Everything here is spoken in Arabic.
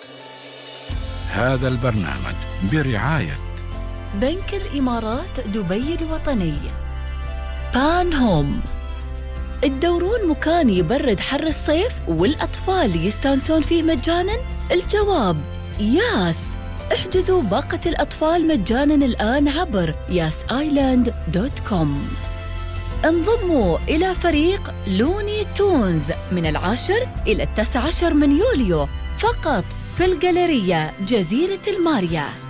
هذا البرنامج برعاية بنك الإمارات دبي الوطني، بان هوم. تدورون مكان يبرد حر الصيف والأطفال يستانسون فيه مجاناً؟ الجواب ياس. احجزوا باقة الأطفال مجاناً الآن عبر yasisland.com. انضموا إلى فريق لوني تونز من 10 إلى 19 من يوليو فقط في الجاليريا جزيرة الماريا.